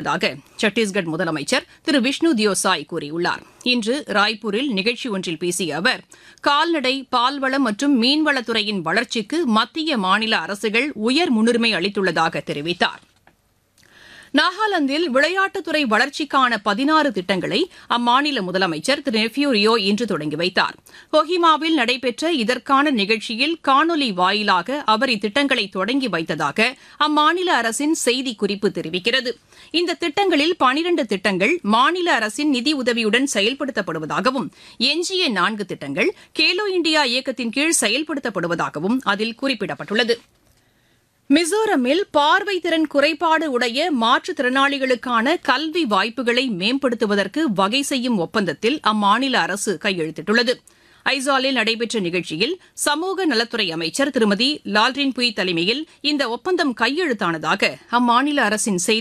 சத்தீஸ்கட் முதலமைச்சர் திரு விஷ்ணு தியோசாய் கூறியுள்ளார். இன்று ராய்ப்பூரில் நிகழ்ச்சி ஒன்றில் பேசிய அவர், கால்நடை, பால்வளம் மற்றும் மீன்வளத்துறையின் வளர்ச்சிக்கு மத்திய மாநில அரசுகள் உயர் முன்னுரிமை அளித்துள்ளதாக தெரிவித்தார். நாகாலாந்தில் விளையாட்டுத்துறை வளர்ச்சிக்கான 16 திட்டங்களை அம்மாநில முதலமைச்சர் திரு நெஃப்யூ ரியோ இன்று தொடங்கி வைத்தார். கொஹிமாவில் நடைபெற்ற இதற்கான நிகழ்ச்சியில் காணொலி வாயிலாக அவர் இத்திட்டங்களை தொடங்கி வைத்ததாக அம்மாநில அரசின் செய்திக்குறிப்பு தெரிவிக்கிறது. இந்த திட்டங்களில் 12 திட்டங்கள் மாநில அரசின் நிதி உதவியுடன் செயல்படுத்தப்படுவதாகவும், எஞ்சிய 4 திட்டங்கள் கேலோ இண்டியா இயக்கத்தின் கீழ் செயல்படுத்தப்படுவதாகவும் அதில் குறிப்பிடப்பட்டுள்ளது. மிசோரமில் பார்வைத்திறன் குறைபாடு உடைய மாற்றுத்திறனாளிகளுக்கான கல்வி வாய்ப்புகளை மேம்படுத்துவதற்கு வகை செய்யும் ஒப்பந்தத்தில் அம்மாநில அரசு கையெழுத்திட்டுள்ளது. ஐசாலில் நடைபெற்ற நிகழ்ச்சியில் சமூக நலத்துறை அமைச்சர் திருமதி லால்ரின்புய் தலைமையில் இந்த ஒப்பந்தம் கையெழுத்தானதாக அம்மாநில அரசின் செய்தி